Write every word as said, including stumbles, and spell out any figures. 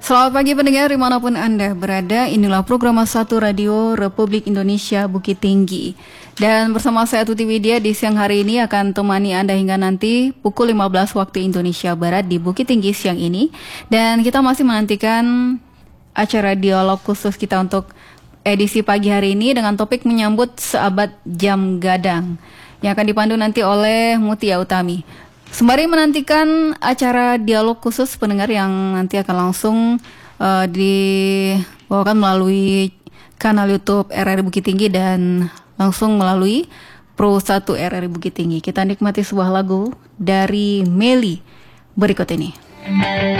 Selamat pagi pendengar dimanapun Anda berada. Inilah program satu Radio Republik Indonesia Bukit Tinggi. Dan bersama saya Tuti Widya di siang hari ini akan temani Anda hingga nanti pukul lima belas waktu Indonesia Barat di Bukit Tinggi siang ini. Dan kita masih menantikan acara dialog khusus kita untuk edisi pagi hari ini dengan topik menyambut seabad jam gadang yang akan dipandu nanti oleh Mutia Utami. Sembari menantikan acara dialog khusus pendengar yang nanti akan langsung uh, dibawakan melalui kanal YouTube R R I Bukit Tinggi dan langsung melalui Pro satu R R I Bukit Tinggi. Kita nikmati sebuah lagu dari Meli berikut ini.